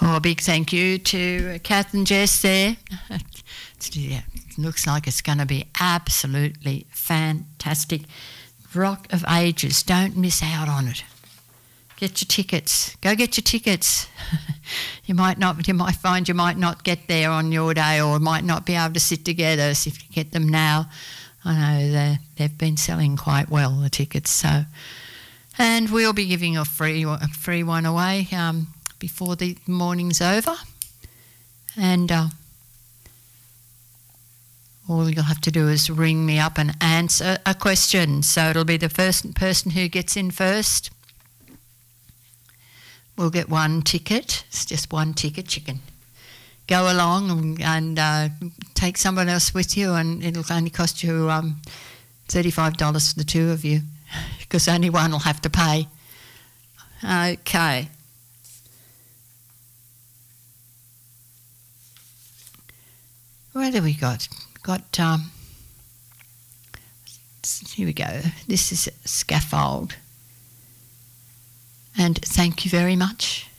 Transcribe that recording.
Oh, a big thank you to Kath and Jess there. Yeah, it looks like it's going to be absolutely fantastic. Rock of Ages, don't miss out on it. Get your tickets. Go get your tickets. You might find you might not get there on your day, or might not be able to sit together. So if you get them now, I know they've been selling quite well, the tickets. So, and we'll be giving a free one away before the morning's over. And all you'll have to do is ring me up and answer a question. So it'll be the first person who gets in first. We'll get one ticket. It's just one ticket. You can go along and take someone else with you, and it'll only cost you $35 for the two of you, because only one will have to pay. Okay. What have we got? Here we go. This is Scaffold. And thank you very much.